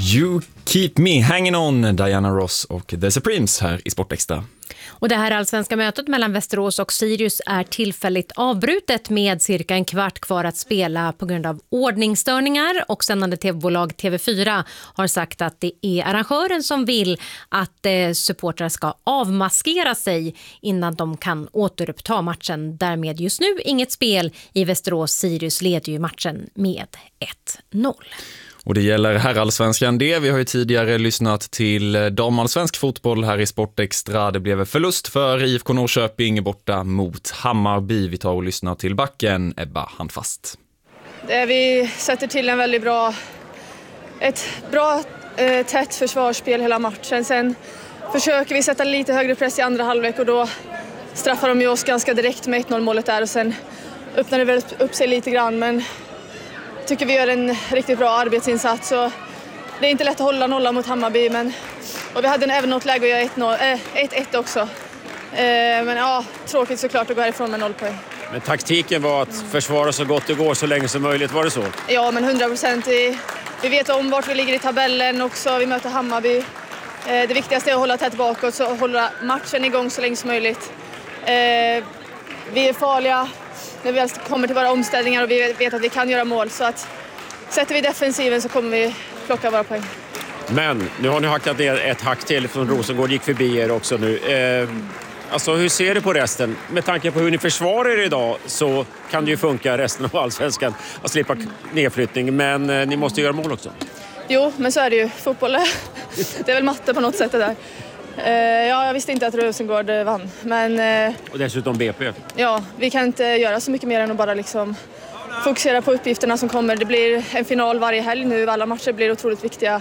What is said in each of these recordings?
You Keep Me Hanging On, Diana Ross och The Supremes här i Sportextra. Och det här allsvenska mötet mellan Västerås och Sirius är tillfälligt avbrutet med cirka en kvart kvar att spela på grund av ordningsstörningar, och sändande tv-bolag TV4 har sagt att det är arrangören som vill att supportrar ska avmaskera sig innan de kan återuppta matchen. Därmed just nu inget spel i Västerås. Sirius leder ju matchen med 1-0. Och det gäller herrallsvenskan det. Vi har ju tidigare lyssnat till damallsvensk fotboll här i Sportextra. Det blev förlust för IFK Norrköping borta mot Hammarby. Vi tar och lyssnar till backen Ebba Handfast. Vi sätter till ett bra tätt försvarsspel hela matchen. Sen försöker vi sätta lite högre press i andra halvlek och då straffar de ju oss ganska direkt med 1-0 målet där, och sen öppnar det väl upp sig lite grann, men tycker vi gör en riktigt bra arbetsinsats. Så det är inte lätt att hålla nolla mot Hammarby, och vi hade även något läge att göra 1-1 också. Men ja, tråkigt såklart att gå härifrån med 0 poäng. Men taktiken var att försvara så gott det går så länge som möjligt, var det så? Ja, men 100%. Vi vet om vart vi ligger i tabellen också. Vi möter Hammarby. Det viktigaste är att hålla tätt bakåt och hålla matchen igång så länge som möjligt. Vi är farliga när vi väl kommer till våra omställningar och vi vet att vi kan göra mål. Så att sätter vi defensiven så kommer vi plocka våra poäng. Men nu har ni hackat ner ett hack till från Rosengård, gick förbi er också nu. Alltså hur ser du på resten? Med tanke på hur ni försvarar er idag så kan det ju funka resten av allsvenskan att slippa nedflyttning. Men ni måste göra mål också. Jo, men så är det ju. Fotboll, det är väl matte på något sätt det där. Ja, jag visste inte att Rosengård vann. Men, och dessutom BP. Ja, vi kan inte göra så mycket mer än att bara fokusera på uppgifterna som kommer. Det blir en final varje helg nu. Alla matcher blir otroligt viktiga.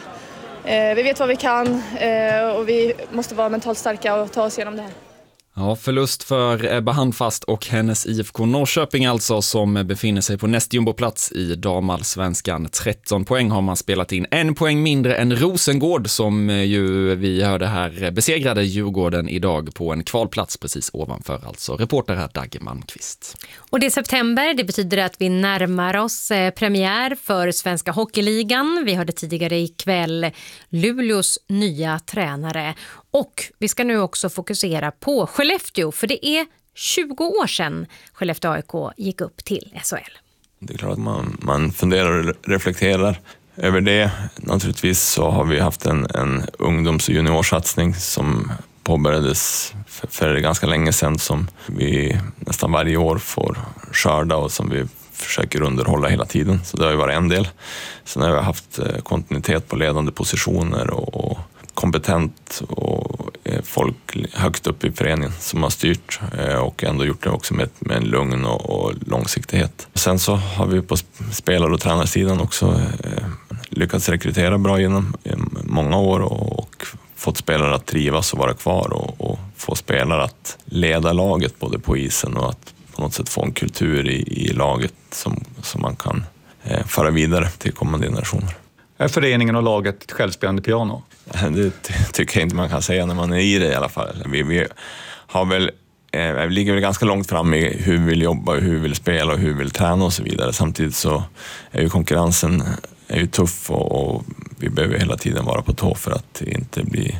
Vi vet vad vi kan och vi måste vara mentalt starka och ta oss igenom det här. Ja, förlust för Ebba Handfast och hennes IFK Norrköping alltså, som befinner sig på nästjumboplats i damallsvenskan. 13 poäng har man spelat in. 1 poäng mindre än Rosengård, som ju vi hörde här besegrade Djurgården idag på en kvalplats precis ovanför. Alltså reporter här Dagge Malmqvist. Och det är september, det betyder att vi närmar oss premiär för Svenska Hockeyligan. Vi hörde tidigare ikväll Luleås nya tränare. Och vi ska nu också fokusera på Skellefteå, för det är 20 år sedan Skellefteå AIK gick upp till SHL. Det är klart att man funderar och reflekterar över det. Naturligtvis så har vi haft en ungdoms- och juniorsatsning som påbörjades för ganska länge sedan, som vi nästan varje år får skörda och som vi försöker underhålla hela tiden. Så det har ju varit en del. Sen har vi haft kontinuitet på ledande positioner och kompetent och folk högt upp i föreningen som har styrt och ändå gjort det också med en lugn och långsiktighet. Sen så har vi på spelar- och tränarsidan också lyckats rekrytera bra genom många år och fått spelare att trivas och vara kvar och få spelare att leda laget både på isen och att på något sätt få en kultur i laget som man kan föra vidare till kommande generationer. Är föreningen och laget ett självspelande piano? Det tycker jag inte man kan säga när man är i det i alla fall. Vi har väl, ligger väl ganska långt fram i hur vi vill jobba, hur vi vill spela och hur vi vill träna och så vidare. Samtidigt så är ju konkurrensen tuff och vi behöver hela tiden vara på tå för att inte bli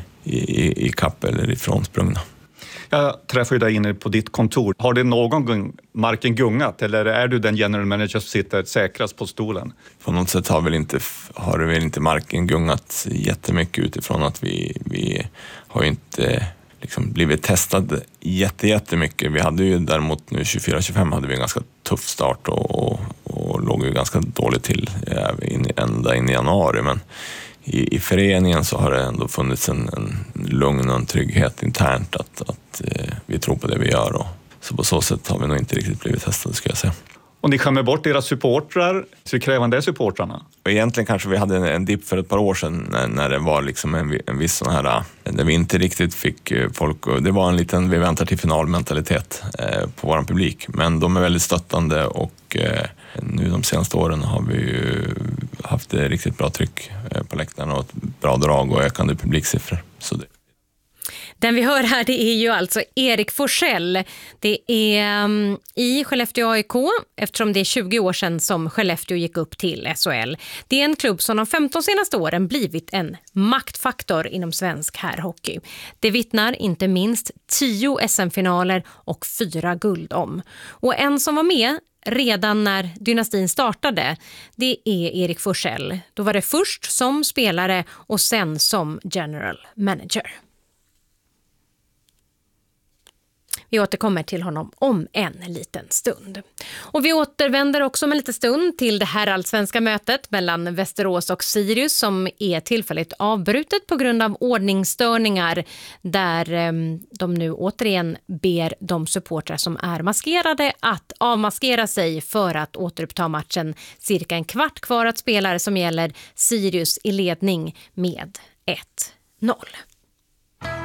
i kapp eller ifrån sprungna. Jag träffade dig inne på ditt kontor. Har det någon gång marken gungat eller är du den general manager som sitter säkrast på stolen? På något sätt har det väl inte marken gungat jättemycket utifrån att vi har ju inte blivit testad jättemycket. Vi hade ju däremot nu 24-25 hade vi en ganska tuff start och låg ju ganska dåligt till ända in i januari, men i föreningen så har det ändå funnits en lugn och en trygghet internt att vi tror på det vi gör, och så på så sätt har vi nog inte riktigt blivit testade, ska jag säga. Och ni skämmer bort era supportrar, så krävande är supportrarna? Och egentligen kanske vi hade en dipp för ett par år sedan när det var en viss sån här, där vi inte riktigt fick folk, och det var en liten vi väntar till finalmentalitet på våran publik, men de är väldigt stöttande och nu de senaste åren har vi ju haft riktigt bra tryck på läktarna och ett bra drag och ökande publiksiffror. Så Den vi hör här, det är ju alltså Erik Forsell. Det är i Skellefteå AIK, eftersom det är 20 år sedan som Skellefteå gick upp till SHL. Det är en klubb som de 15 senaste åren blivit en maktfaktor inom svensk herrhockey. Det vittnar inte minst 10 SM-finaler och 4 guld om. Och en som var med redan när dynastin startade, det är Erik Forsell. Då var det först som spelare och sen som general manager. Vi återkommer till honom om en liten stund. Och vi återvänder också om en liten stund till det här allsvenska mötet mellan Västerås och Sirius som är tillfälligt avbrutet på grund av ordningsstörningar, där de nu återigen ber de supportrar som är maskerade att avmaskera sig för att återuppta matchen. Cirka en kvart kvar att spela, som gäller Sirius i ledning med 1-0.